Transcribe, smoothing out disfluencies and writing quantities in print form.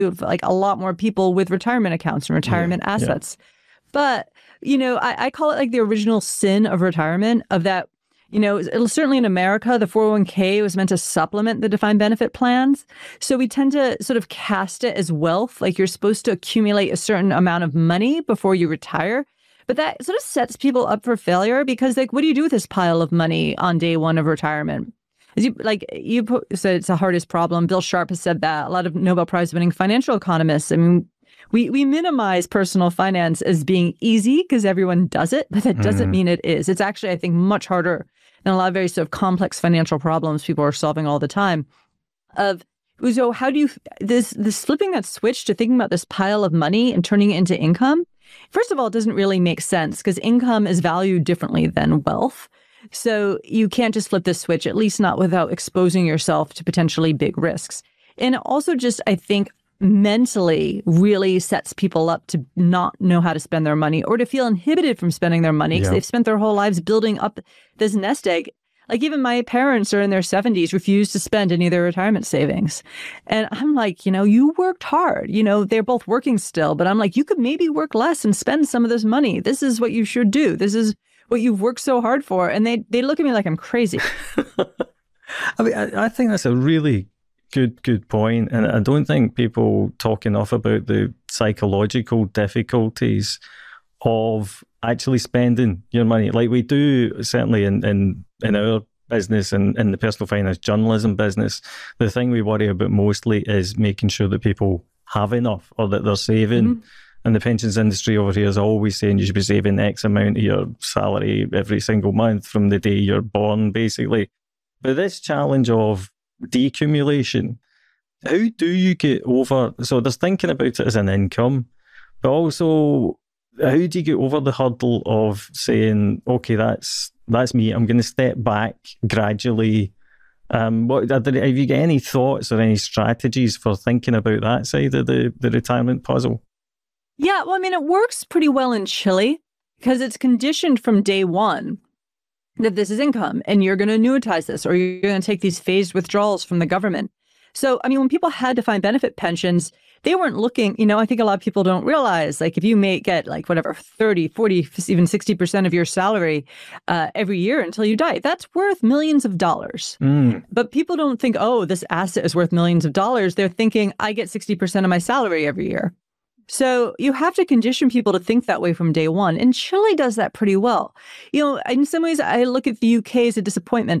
like a lot more people with retirement accounts and retirement assets. But, I call it like the original sin of retirement, of that, certainly in America, the 401k was meant to supplement the defined benefit plans. So we tend to sort of cast it as wealth, like you're supposed to accumulate a certain amount of money before you retire. But that sort of sets people up for failure, because like, what do you do with this pile of money on day one of retirement? As you said, it's the hardest problem. Bill Sharp has said that. A lot of Nobel Prize winning financial economists. I mean, we minimize personal finance as being easy because everyone does it, but that doesn't mean it is. It's actually, I think, much harder than a lot of very sort of complex financial problems people are solving all the time. So how do you, this flipping that switch to thinking about this pile of money and turning it into income? First of all, it doesn't really make sense because income is valued differently than wealth. So you can't just flip this switch, at least not without exposing yourself to potentially big risks. And also just, I think, mentally really sets people up to not know how to spend their money, or to feel inhibited from spending their money because they've spent their whole lives building up this nest egg. Like even my parents are in their 70s, refuse to spend any of their retirement savings. And I'm like, you worked hard. They're both working still, but I'm like, you could maybe work less and spend some of this money. This is what you should do. This is what you've worked so hard for. And they look at me like I'm crazy. I mean, I think that's a really good point. And I don't think people talk enough about the psychological difficulties of actually spending your money. Like we do, certainly in our business and in the personal finance journalism business, the thing we worry about mostly is making sure that people have enough or that they're saving. And the pensions industry over here is always saying you should be saving X amount of your salary every single month from the day you're born, basically. But this challenge of decumulation, how do you get over? So there's thinking about it as an income, but also how do you get over the hurdle of saying, okay, that's me, I'm going to step back gradually? Have you got any thoughts or any strategies for thinking about that side of the retirement puzzle? Yeah, well, I mean, it works pretty well in Chile because it's conditioned from day one that this is income and you're going to annuitize this, or you're going to take these phased withdrawals from the government. So, I mean, when people had defined benefit pensions, they weren't looking, I think a lot of people don't realize, like if you may get like whatever, 30, 40, even 60% of your salary every year until you die, that's worth millions of dollars. But people don't think, oh, this asset is worth millions of dollars. They're thinking, I get 60% of my salary every year. So you have to condition people to think that way from day one. And Chile does that pretty well. In some ways, I look at the UK as a disappointment